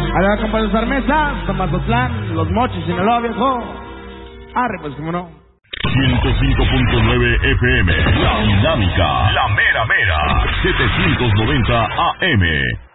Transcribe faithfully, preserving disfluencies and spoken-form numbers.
A la compañía Mesa, Mazatlán, Los Mochis, Sinaloa, viejo. Arre, pues, cómo no. ciento cinco punto nueve F M, La Dinámica, La Mera Mera, setecientos noventa A M.